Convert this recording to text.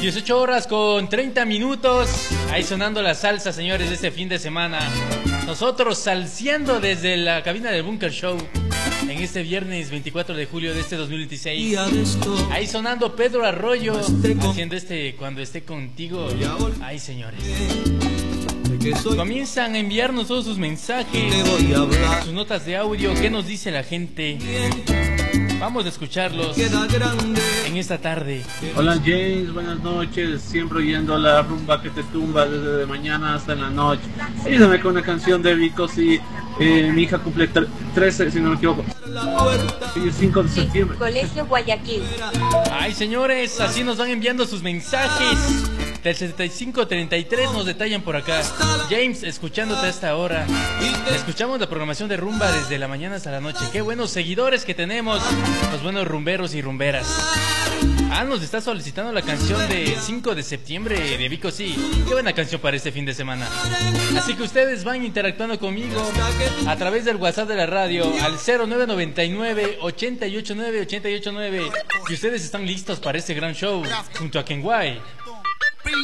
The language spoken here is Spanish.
18 horas con 30 minutos. Ahí sonando la salsa, señores, de este fin de semana. Nosotros salseando desde la cabina del Bunker Show en este viernes 24 de julio de este 2026. Ahí sonando Pedro Arroyo haciendo Cuando esté contigo. Ay, señores, comienzan a enviarnos todos sus mensajes, sus notas de audio. ¿Qué nos dice la gente? Vamos a escucharlos en esta tarde. Hola James, buenas noches. Siempre oyendo la rumba que te tumba desde mañana hasta en la noche. Ayúdame con una canción de Vico, si mi hija cumple 13, si no me equivoco. El 5 de septiembre. Colegio Guayaquil. Ay, señores, así nos van enviando sus mensajes. Del 7533 nos detallan por acá. James, escuchándote a esta hora. Escuchamos la programación de rumba desde la mañana hasta la noche. Qué buenos seguidores que tenemos, los buenos rumberos y rumberas. Nos está solicitando la canción de 5 de septiembre de Vico Sí. Qué buena canción para este fin de semana. Así que ustedes van interactuando conmigo a través del WhatsApp de la radio al 0999 889 889. Y ustedes están listos para este gran show junto a Kenway.